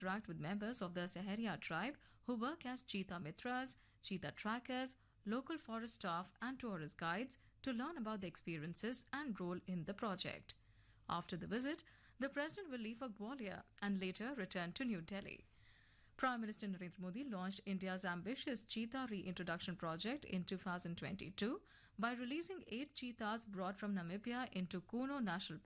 interact with members of the Saharia tribe who work as cheetah mitras, cheetah trackers, local forest staff, and tourist guides to learn about the experiences and role in the project. After the visit, the President will leave for Gwalior and later return to New Delhi. Prime Minister Narendra Modi launched India's ambitious cheetah reintroduction project in 2022 by releasing 8 cheetahs brought from Namibia into Kuno National